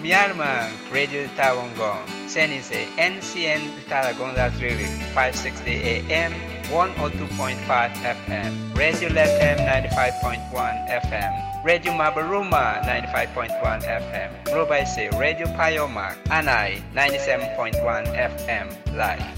Myanmar Radio Tawangong, Senise NCN Talagonda Trili, 560 AM, 102.5 FM, Radio FM 95.1 FM, Radio Mabaruma 95.1 FM, Robaise Radio Payoma, Anai 97.1 FM, live.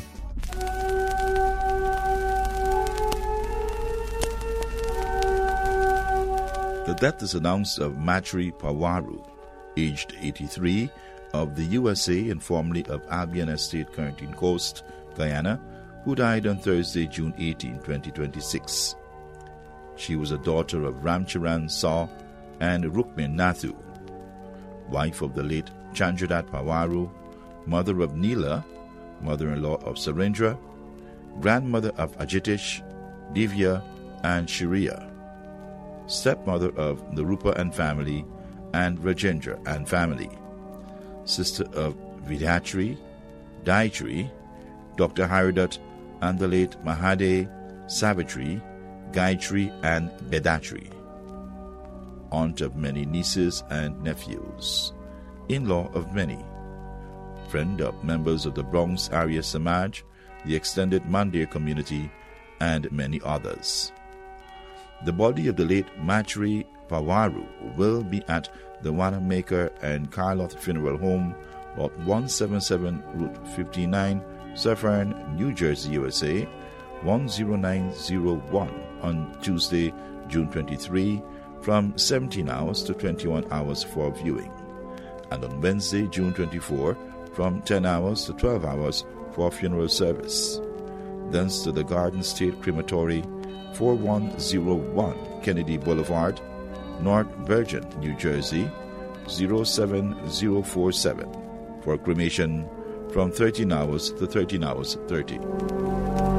The death is announced of Matri Pawaru, aged 83, of the USA and formerly of Albion Estate, Quarantine Coast, Guyana, who died on Thursday, June 18, 2026. She was a daughter of Ramcharan Saw and Rukmin Nathu, wife of the late Chandradat Pawaru, mother of Neela, mother-in-law of Sarendra, grandmother of Ajitish, Divya, and Shriya, stepmother of Narupa and family, and Rajendra and family, sister of Vidhatri, Dayatri, Dr. Haridat, and the late Mahade, Savitri, Gayatri, and Bedatri, aunt of many nieces and nephews, in-law of many, friend of members of the Bronx Arya Samaj, the extended Mandir community, and many others. The body of the late Matri Pawaru will be at the Wanamaker and Carloth Funeral Home, Lot 177, Route 59, Suffern, New Jersey, USA, 10901 on Tuesday, June 23, from 17 hours to 21 hours for viewing, and on Wednesday, June 24, from 10 hours to 12 hours for funeral service. Thence to the Garden State Crematory, 4101 Kennedy Boulevard, North Virgin, New Jersey, 07047, for cremation from 13 hours to 13 hours 30.